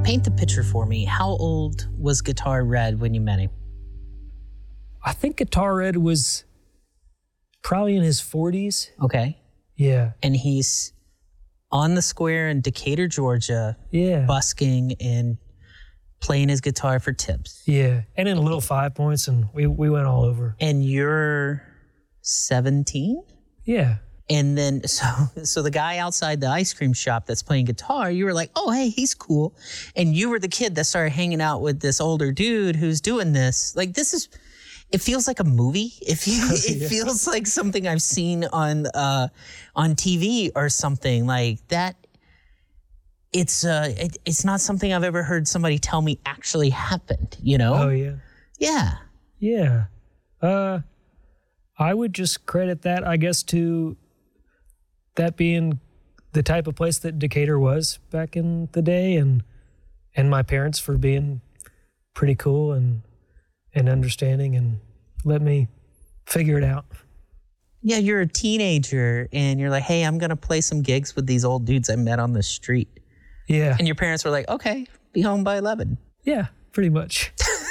Paint the picture for me. How old was Guitar Red when you met him? I think Guitar Red was probably in his 40s. Okay. Yeah. And he's on the square in Decatur, Georgia, busking and playing his guitar for tips. Yeah. And in Little 5 Points, and we went all over. And you're 17? Yeah. And then, so the guy outside the ice cream shop that's playing guitar, you were like, oh, hey, he's cool. And you were the kid that started hanging out with this older dude who's doing this. Like, it feels like a movie. It feels like something I've seen on TV or something like that. It's not something I've ever heard somebody tell me actually happened, you know? Oh, yeah. Yeah. Yeah. I would just credit that, I guess, to that being the type of place that Decatur was back in the day, and my parents for being pretty cool and understanding and let me figure it out. Yeah, you're a teenager and you're like, hey, I'm going to play some gigs with these old dudes I met on the street. Yeah. And your parents were like, okay, be home by 11. Yeah, pretty much.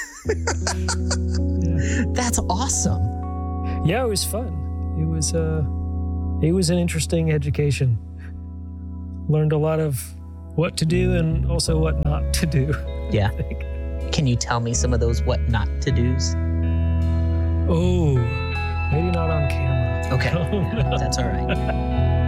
Yeah. That's awesome. Yeah, it was fun. It was an interesting education. Learned a lot of what to do and also what not to do. Yeah. Can you tell me some of those what not to do's? Oh, maybe not on camera. Okay. That's all right.